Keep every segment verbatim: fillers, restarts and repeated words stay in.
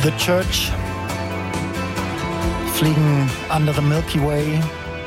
The Church fliegen andere Milky Way.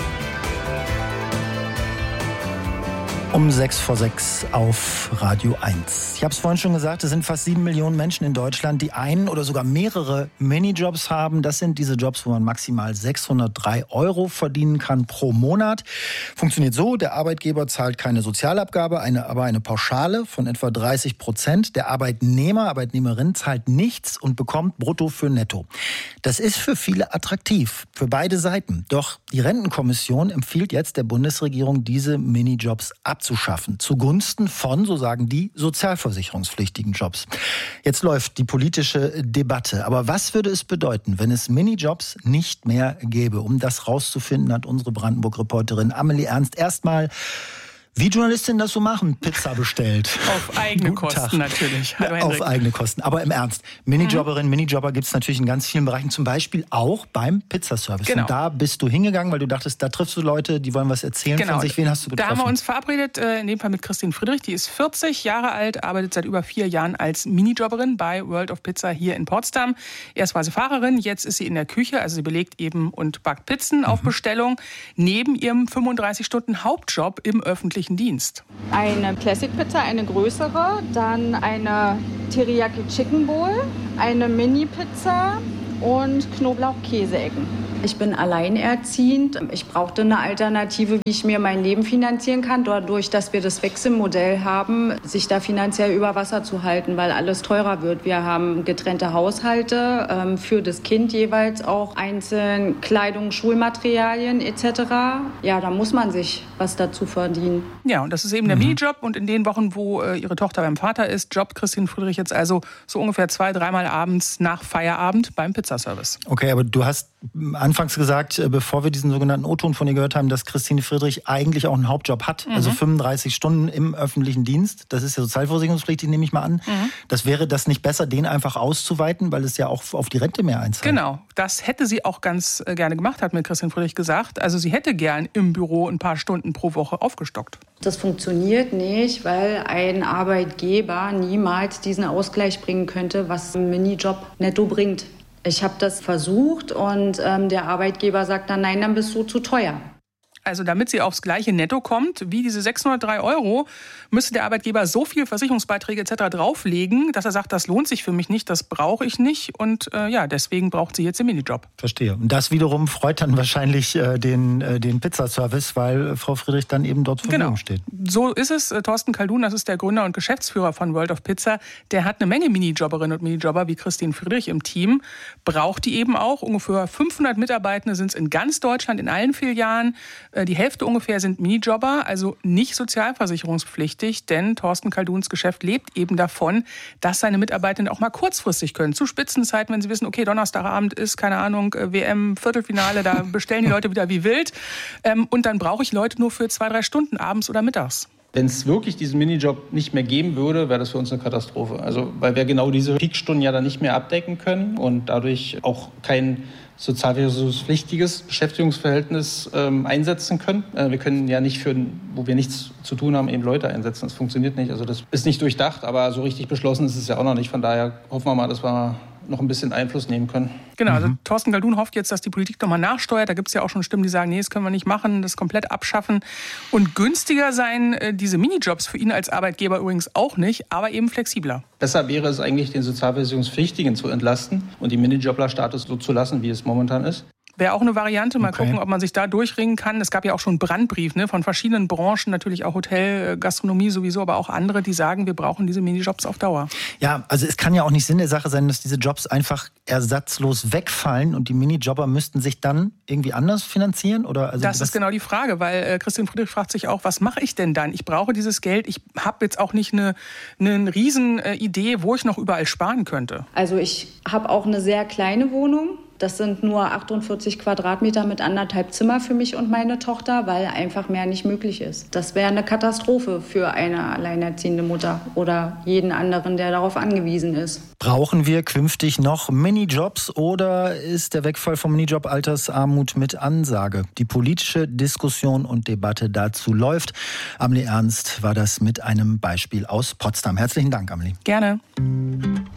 Um sechs vor sechs auf Radio eins. Ich habe es vorhin schon gesagt, es sind fast sieben Millionen Menschen in Deutschland, die einen oder sogar mehrere Minijobs haben. Das sind diese Jobs, wo man maximal sechshundertdrei Euro verdienen kann pro Monat. Funktioniert so, der Arbeitgeber zahlt keine Sozialabgabe, eine, aber eine Pauschale von etwa dreißig Prozent. Der Arbeitnehmer, Arbeitnehmerin zahlt nichts und bekommt brutto für netto. Das ist für viele attraktiv, für beide Seiten. Doch die Rentenkommission empfiehlt jetzt der Bundesregierung, diese Minijobs abzuschaffen. abzuschaffen, zugunsten von, so sagen die, sozialversicherungspflichtigen Jobs. Jetzt läuft die politische Debatte. Aber was würde es bedeuten, wenn es Minijobs nicht mehr gäbe? Um das rauszufinden, hat unsere Brandenburg-Reporterin Amelie Ernst erstmal, wie Journalistinnen das so machen, Pizza bestellt. Auf eigene Kosten natürlich. Hallo, auf eigene Kosten. Aber im Ernst, Minijobberin, mhm. Minijobber gibt es natürlich in ganz vielen Bereichen, zum Beispiel auch beim Pizzaservice. Genau. Und da bist du hingegangen, weil du dachtest, da triffst du Leute, die wollen was erzählen genau. von sich. Wen hast du getroffen? Da haben wir uns verabredet, in dem Fall mit Christine Friedrich. Die ist vierzig Jahre alt, arbeitet seit über vier Jahren als Minijobberin bei World of Pizza hier in Potsdam. Erst war sie Fahrerin, jetzt ist sie in der Küche. Also sie belegt eben und backt Pizzen mhm. auf Bestellung, neben ihrem fünfunddreißig Stunden Hauptjob im öffentlichen Dienst. Eine Classic Pizza, eine größere, dann eine Teriyaki Chicken Bowl, eine Mini Pizza und Knoblauch-Käseecken. Ich bin alleinerziehend. Ich brauchte eine Alternative, wie ich mir mein Leben finanzieren kann. Dadurch, dass wir das Wechselmodell haben, sich da finanziell über Wasser zu halten, weil alles teurer wird. Wir haben getrennte Haushalte, ähm, für das Kind jeweils auch einzeln Kleidung, Schulmaterialien et cetera. Ja, da muss man sich was dazu verdienen. Ja, und das ist eben der mhm. Minijob. Und in den Wochen, wo äh, ihre Tochter beim Vater ist, jobbt Christine Friedrich jetzt also so ungefähr zwei, dreimal abends nach Feierabend beim Pizzaservice. Okay, aber du hast anfangs gesagt, bevor wir diesen sogenannten O-Ton von ihr gehört haben, dass Christine Friedrich eigentlich auch einen Hauptjob hat, mhm. also fünfunddreißig Stunden im öffentlichen Dienst. Das ist ja sozialversicherungspflichtig, nehme ich mal an. Mhm. Das wäre das nicht besser, den einfach auszuweiten, weil es ja auch auf die Rente mehr einzahlt? Genau, das hätte sie auch ganz gerne gemacht, hat mir Christine Friedrich gesagt. Also sie hätte gern im Büro ein paar Stunden pro Woche aufgestockt. Das funktioniert nicht, weil ein Arbeitgeber niemals diesen Ausgleich bringen könnte, was ein Minijob netto bringt. Ich habe das versucht und ähm, der Arbeitgeber sagt dann, nein, dann bist du zu teuer. Also damit sie aufs gleiche Netto kommt, wie diese sechshundertdrei Euro, müsste der Arbeitgeber so viel Versicherungsbeiträge et cetera drauflegen, dass er sagt, das lohnt sich für mich nicht, das brauche ich nicht. Und äh, ja, deswegen braucht sie jetzt den Minijob. Verstehe. Und das wiederum freut dann wahrscheinlich äh, den, äh, den Pizzaservice, weil äh, Frau Friedrich dann eben dort zur Verfügung genau. steht. So ist es. Äh, Thorsten Kaldun, das ist der Gründer und Geschäftsführer von World of Pizza, der hat eine Menge Minijobberinnen und Minijobber wie Christine Friedrich im Team. Braucht die eben auch. Ungefähr fünfhundert Mitarbeitende sind es in ganz Deutschland, in allen Filialen. Äh, die Hälfte ungefähr sind Minijobber, also nicht sozialversicherungspflichtig, denn Thorsten Kalduns Geschäft lebt eben davon, dass seine Mitarbeitenden auch mal kurzfristig können. Zu Spitzenzeiten, wenn sie wissen, okay, Donnerstagabend ist, keine Ahnung, W M-Viertelfinale, da bestellen die Leute wieder wie wild. Und dann brauche ich Leute nur für zwei, drei Stunden abends oder mittags. Wenn es wirklich diesen Minijob nicht mehr geben würde, wäre das für uns eine Katastrophe. Also, weil wir genau diese Peakstunden ja dann nicht mehr abdecken können und dadurch auch kein sozialversicherungspflichtiges Beschäftigungsverhältnis ähm, einsetzen können. Äh, wir können ja nicht für, wo wir nichts zu tun haben, eben Leute einsetzen. Das funktioniert nicht. Also das ist nicht durchdacht, aber so richtig beschlossen ist es ja auch noch nicht. Von daher hoffen wir mal, dass wir noch ein bisschen Einfluss nehmen können. Genau, also Thorsten Kaldun hofft jetzt, dass die Politik nochmal nachsteuert. Da gibt es ja auch schon Stimmen, die sagen, nee, das können wir nicht machen, das komplett abschaffen. Und günstiger seien äh, diese Minijobs für ihn als Arbeitgeber übrigens auch nicht, aber eben flexibler. Besser wäre es eigentlich, den Sozialversicherungspflichtigen zu entlasten und den Minijobler-Status so zu lassen, wie es momentan ist. Wäre auch eine Variante. Mal okay. gucken, ob man sich da durchringen kann. Es gab ja auch schon einen Brandbrief, ne, von verschiedenen Branchen, natürlich auch Hotel, Gastronomie sowieso, aber auch andere, die sagen, wir brauchen diese Minijobs auf Dauer. Ja, also es kann ja auch nicht Sinn der Sache sein, dass diese Jobs einfach ersatzlos wegfallen und die Minijobber müssten sich dann irgendwie anders finanzieren? Oder also das ist genau die Frage, weil äh, Christine Friedrich fragt sich auch, was mache ich denn dann? Ich brauche dieses Geld, ich habe jetzt auch nicht eine, eine riesen äh, Idee, wo ich noch überall sparen könnte. Also ich habe auch eine sehr kleine Wohnung. Das sind nur achtundvierzig Quadratmeter mit anderthalb Zimmer für mich und meine Tochter, weil einfach mehr nicht möglich ist. Das wäre eine Katastrophe für eine alleinerziehende Mutter oder jeden anderen, der darauf angewiesen ist. Brauchen wir künftig noch Minijobs oder ist der Wegfall vom Minijob Altersarmut mit Ansage? Die politische Diskussion und Debatte dazu läuft. Amelie Ernst war das mit einem Beispiel aus Potsdam. Herzlichen Dank, Amelie. Gerne.